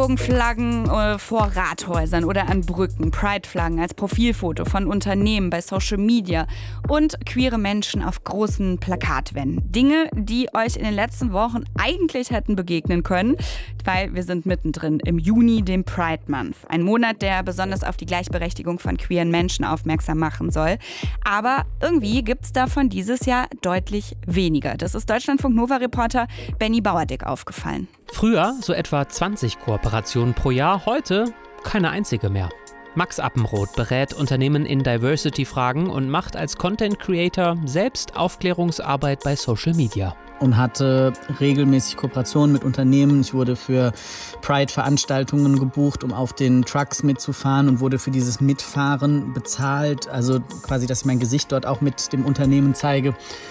Regenbogenflaggen vor Rathäusern oder an Brücken, Pride-Flaggen als Profilfoto von Unternehmen bei Social Media und queere Menschen auf großen Plakatwänden. Dinge, die euch in den letzten Wochen eigentlich hätten begegnen können, weil wir sind mittendrin im Juni, dem Pride Month. Ein Monat, der besonders auf die Gleichberechtigung von queeren Menschen aufmerksam machen soll. Aber irgendwie gibt es davon dieses Jahr deutlich weniger. Das ist Deutschlandfunk-Nova-Reporter Benny Bauerdick aufgefallen. Früher so etwa 20 Kooperationen pro Jahr, heute keine einzige mehr. Max Appenroth berät Unternehmen in Diversity-Fragen und macht als Content-Creator selbst Aufklärungsarbeit bei Social Media. Und hatte regelmäßig Kooperationen mit Unternehmen. Ich wurde für Pride-Veranstaltungen gebucht, um auf den Trucks mitzufahren und wurde für dieses Mitfahren bezahlt. Also quasi, dass ich mein Gesicht dort auch mit dem Unternehmen zeige.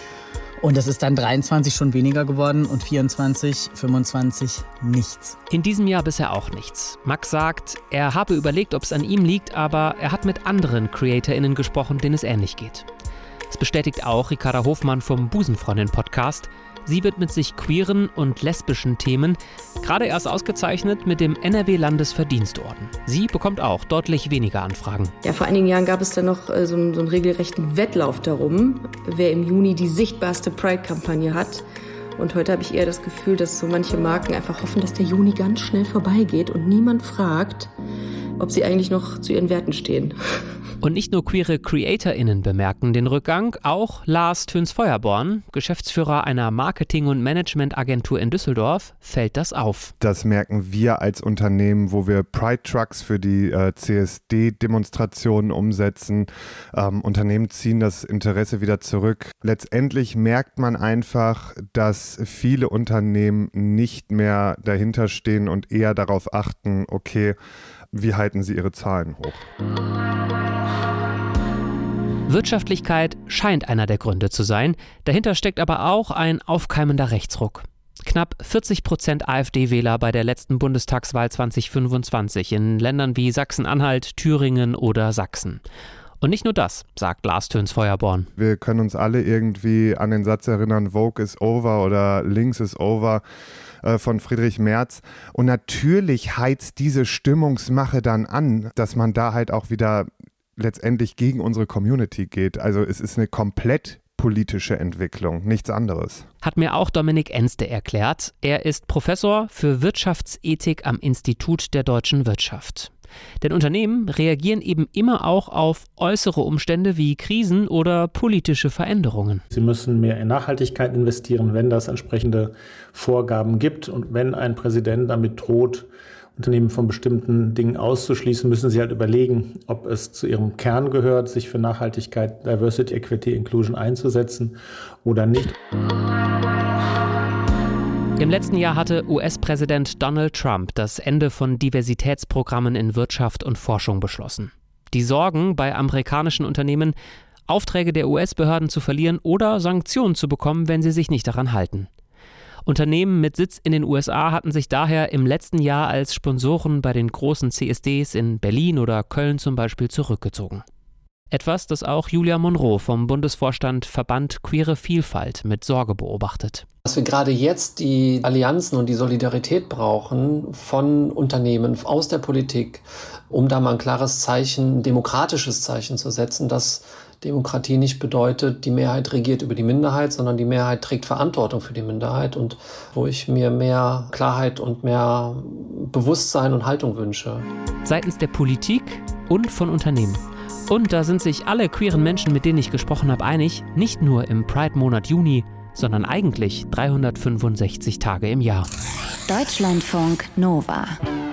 Und das ist dann 23 schon weniger geworden und 24, 25 nichts. In diesem Jahr bisher auch nichts. Max sagt, er habe überlegt, ob es an ihm liegt, aber er hat mit anderen CreatorInnen gesprochen, denen es ähnlich geht. Das bestätigt auch Ricarda Hofmann vom Busenfreundin-Podcast. Sie widmet sich queeren und lesbischen Themen, gerade erst ausgezeichnet mit dem NRW-Landesverdienstorden. Sie bekommt auch deutlich weniger Anfragen. Ja, vor einigen Jahren gab es dann noch so einen regelrechten Wettlauf darum, wer im Juni die sichtbarste Pride-Kampagne hat. Und heute habe ich eher das Gefühl, dass so manche Marken einfach hoffen, dass der Juni ganz schnell vorbeigeht und niemand fragt, ob sie eigentlich noch zu ihren Werten stehen. Und nicht nur queere CreatorInnen bemerken den Rückgang, auch Lars Töns-Feuerborn, Geschäftsführer einer Marketing- und Managementagentur in Düsseldorf, fällt das auf. Das merken wir als Unternehmen, wo wir Pride-Trucks für die CSD-Demonstrationen umsetzen. Unternehmen ziehen das Interesse wieder zurück. Letztendlich merkt man einfach, dass viele Unternehmen nicht mehr dahinter stehen und eher darauf achten, okay, wie halten sie ihre Zahlen hoch? Wirtschaftlichkeit scheint einer der Gründe zu sein. Dahinter steckt aber auch ein aufkeimender Rechtsruck. Knapp 40% AfD-Wähler bei der letzten Bundestagswahl 2025 in Ländern wie Sachsen-Anhalt, Thüringen oder Sachsen. Und nicht nur das, sagt Lars Töns-Feuerborn. Wir können uns alle irgendwie an den Satz erinnern, Vogue is over oder Links is over von Friedrich Merz. Und natürlich heizt diese Stimmungsmache dann an, dass man da halt auch wieder letztendlich gegen unsere Community geht. Also es ist eine komplett politische Entwicklung, nichts anderes. Hat mir auch Dominik Enste erklärt. Er ist Professor für Wirtschaftsethik am Institut der deutschen Wirtschaft. Denn Unternehmen reagieren eben immer auch auf äußere Umstände wie Krisen oder politische Veränderungen. Sie müssen mehr in Nachhaltigkeit investieren, wenn das entsprechende Vorgaben gibt. Und wenn ein Präsident damit droht, Unternehmen von bestimmten Dingen auszuschließen, müssen sie halt überlegen, ob es zu ihrem Kern gehört, sich für Nachhaltigkeit, Diversity, Equity, Inclusion einzusetzen oder nicht. Im letzten Jahr hatte US-Präsident Donald Trump das Ende von Diversitätsprogrammen in Wirtschaft und Forschung beschlossen. Die Sorgen bei amerikanischen Unternehmen, Aufträge der US-Behörden zu verlieren oder Sanktionen zu bekommen, wenn sie sich nicht daran halten. Unternehmen mit Sitz in den USA hatten sich daher im letzten Jahr als Sponsoren bei den großen CSDs in Berlin oder Köln zum Beispiel zurückgezogen. Etwas, das auch Julia Monroe vom Bundesvorstand Verband Queere Vielfalt mit Sorge beobachtet. Dass wir gerade jetzt die Allianzen und die Solidarität brauchen von Unternehmen, aus der Politik, um da mal ein klares Zeichen, ein demokratisches Zeichen zu setzen, dass Demokratie nicht bedeutet, die Mehrheit regiert über die Minderheit, sondern die Mehrheit trägt Verantwortung für die Minderheit und wo ich mir mehr Klarheit und mehr Bewusstsein und Haltung wünsche. Seitens der Politik und von Unternehmen. Und da sind sich alle queeren Menschen, mit denen ich gesprochen habe, einig, nicht nur im Pride-Monat Juni, sondern eigentlich 365 Tage im Jahr. Deutschlandfunk Nova.